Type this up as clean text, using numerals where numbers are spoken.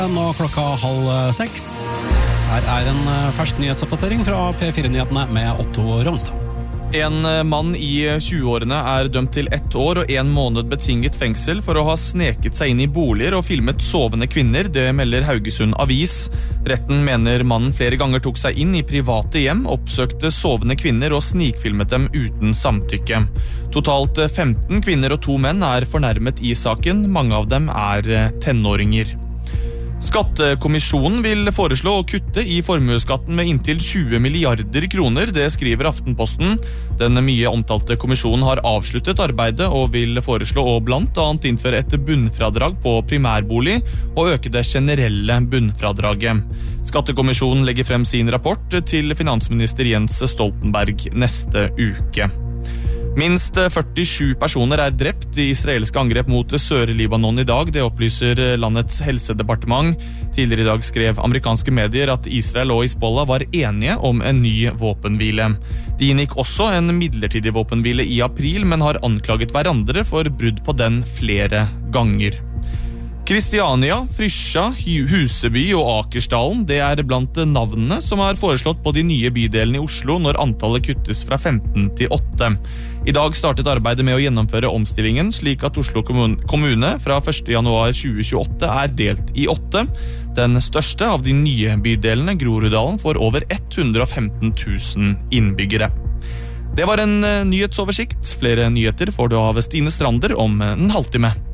Nå klokka 5:30. Her en fersk nyhetsoppdatering fra P4-nyhetene med Otto Romstad. En mann i 20-årene dømt til 1 år og 1 måned betinget fengsel for å ha sneket seg inn i boliger og filmet sovende kvinner, det melder Haugesund Avis. Retten mener mannen flere ganger tok seg inn i private hjem, oppsøkte sovende kvinner og snikfilmet dem uten samtykke. Totalt 15 kvinner og 2 menn fornærmet i saken, mange av dem tenåringer. Skattekommisjonen vil foreslå å kutte i formueskatten med inntil 20 milliarder kroner, det skriver Aftenposten. Den mye omtalte kommisjonen har avsluttet arbeidet og vil foreslå å blant annet innføre et bunnfradrag på primærbolig og øke det generelle bunnfradraget. Skattekommisjonen legger frem sin rapport til finansminister Jens Stoltenberg neste uke. Minst 47 personer drept i israelske angrep mot Sør-Libanon i dag, det opplyser landets helsedepartement. Tidligere i dag skrev amerikanske medier at Israel og Hizbollah var enige om en ny våpenhvile. De inngikk også en midlertidig våpenhvile i april, men har anklaget hverandre for brudd på den flere ganger. Kristiania, Frysja, Huseby og Akersdalen, det blant navnene som foreslått på de nye bydelene i Oslo når antallet kuttes fra 15 til 8. I dag startet arbeidet med å gjennomføre omstillingen, slik at Oslo kommune fra 1. januar 2028 delt i 8. Den største av de nye bydelene, Groruddalen, får over 115 000 innbyggere. Det var en nyhetsoversikt. Flere nyheter får du av Stine Strander om en halvtime.